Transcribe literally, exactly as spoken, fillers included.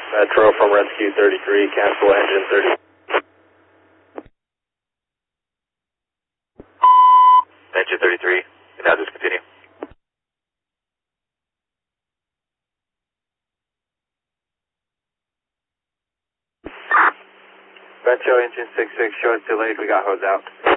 Metro from Rescue thirty-three, cancel engine thirty. Engine thirty-three, and now discontinue. Metro engine six six, show us delayed, we got hose out.